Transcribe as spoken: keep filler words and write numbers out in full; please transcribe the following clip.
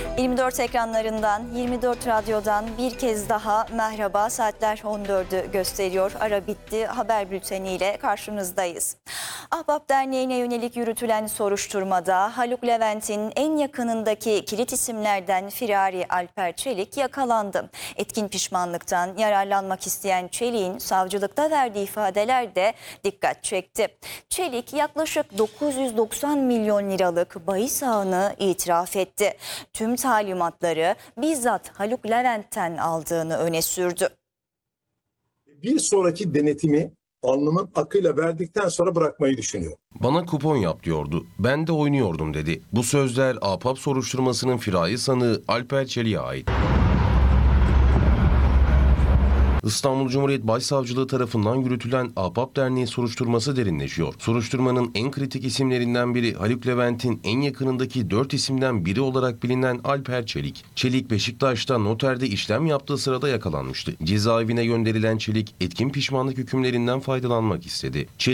yirmi dört ekranlarından, yirmi dört radyodan bir kez daha merhaba. Saatler on dördü gösteriyor. Ara bitti. Haber bülteniyle karşınızdayız. Ahbap Derneği'ne yönelik yürütülen soruşturmada Haluk Levent'in en yakınındaki kilit isimlerden firari Alper Çelik yakalandı. Etkin pişmanlıktan yararlanmak isteyen Çelik'in savcılıkta verdiği ifadeler de dikkat çekti. Çelik yaklaşık dokuz yüz doksan milyon liralık bahis ağını itiraf etti. Tüm talimatları bizzat Haluk Levent'ten aldığını öne sürdü. Bir sonraki denetimi alnımın akıyla verdikten sonra bırakmayı düşünüyor. Bana kupon yap diyordu. Ben de oynuyordum dedi. Bu sözler Ahbap soruşturmasının firari sanığı Alper Çelik'e ait. İstanbul Cumhuriyet Başsavcılığı tarafından yürütülen Ahbap Derneği soruşturması derinleşiyor. Soruşturmanın en kritik isimlerinden biri Haluk Levent'in en yakınındaki dört isimden biri olarak bilinen Alper Çelik. Çelik Beşiktaş'ta noterde işlem yaptığı sırada yakalanmıştı. Cezaevine gönderilen Çelik etkin pişmanlık hükümlerinden faydalanmak istedi. Çelik